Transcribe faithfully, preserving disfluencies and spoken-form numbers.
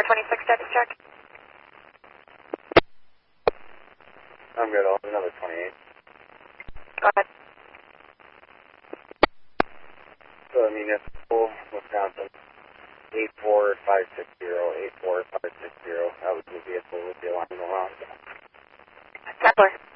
twenty-six status check. I'm good. I'll have another twenty-eight. Go ahead. So, municipal, Wisconsin, eight four five six zero, eight four five six zero. That was the vehicle with the alarm around. Kepler.